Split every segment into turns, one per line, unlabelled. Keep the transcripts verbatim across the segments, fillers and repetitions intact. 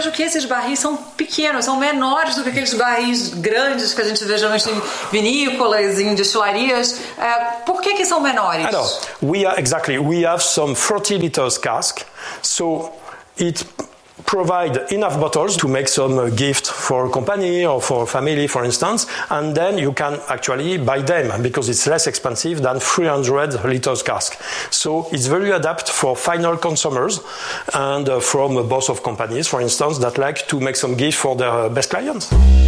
vejo que esses barris são pequenos, são menores do que aqueles barris grandes que a gente vê geralmente em vinícolas, em destilarias. Uh, por que que são menores?
Alors, we are, exactly, we have some forty liters cask, so it provide enough bottles to make some uh, gift for a company or for a family, for instance, and then you can actually buy them because it's less expensive than three hundred liters cask. So it's very adapted for final consumers and uh, from a boss of companies, for instance, that like to make some gift for their best clients.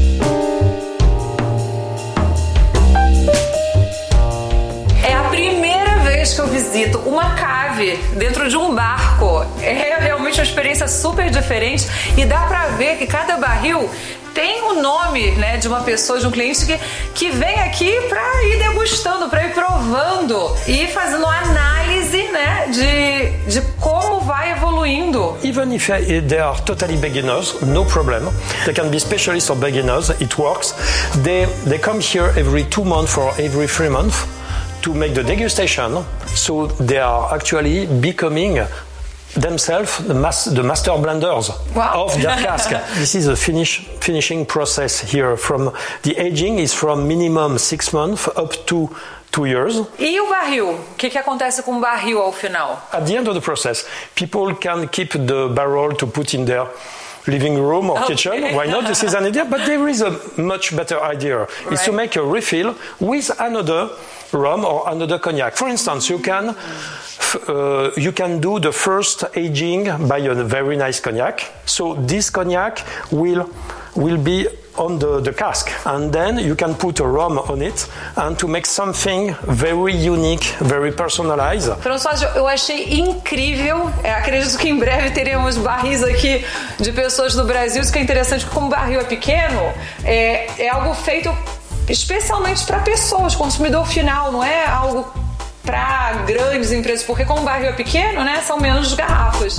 Que eu visito uma cave dentro de um barco. É realmente uma experiência super diferente e dá pra ver que cada barril tem o nome, né, de uma pessoa, de um cliente que, que vem aqui pra ir degustando, pra ir provando e fazendo análise, né, de, de como vai evoluindo.
Even if they are totally beginners, no problem. They can be specialists or beginners, it works. They, they come here every two months or every three months to make the degustation, so they are actually becoming themselves the, mas- the master blenders
wow.
of their cask. This is a finish, finishing process here. From the aging is from minimum six months up to two years.
E o barril? O que que acontece com o barril ao final?
At the end of the process, people can keep the barrel to put in their living room or okay. kitchen. Why not? This is an idea, but there is a much better idea. Right. It's to make a refill with another rum or another cognac. For instance, you can uh, you can do the first aging by a very nice cognac. So this cognac will will be on the, the cask, and then you can put a rum on it and to make something very unique, very personalized.
François, eu achei incrível. É, acredito que em breve teremos barris aqui de pessoas do Brasil. Isso que é interessante, porque como o barril é pequeno, é, é algo feito especialmente para pessoas, consumidor final, não é algo para grandes empresas, porque como o barril é pequeno, né, são menos garrafas.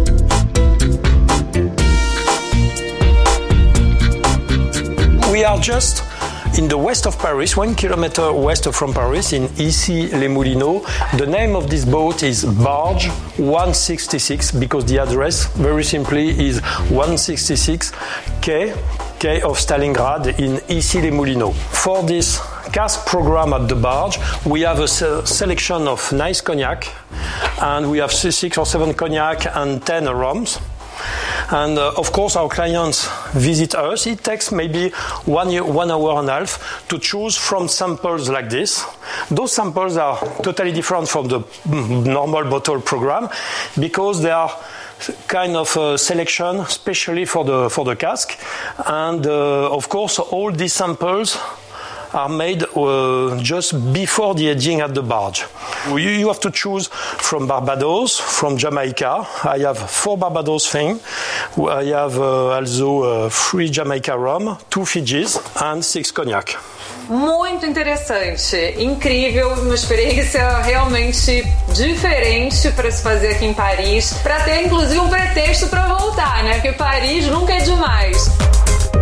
We are just in the west of Paris, one kilometer west from Paris, in Issy-les-Moulineaux. The name of this boat is Barge one sixty-six, because the address, very simply, is one sixty-six Quai, Quai of Stalingrad in Issy-les-Moulineaux. For this cask program at the Barge, we have a se- selection of nice cognac, and we have six or seven cognac and ten rums. And uh, of course, our clients visit us. It takes maybe one, year, one hour and a half to choose from samples like this. Those samples are totally different from the normal bottle program because they are kind of a selection, especially for the for the cask. And uh, of course, all these samples are made uh, just before the aging at the barge. You, you have to choose from Barbados, from Jamaica. I have four Barbados things. I have uh, also uh, three Jamaica rum, two Fijis, and six cognac.
Muito interessante, incrível, uma experiência realmente diferente para se fazer aqui em Paris, para ter inclusive um pretexto para voltar, né? Porque Paris nunca é demais.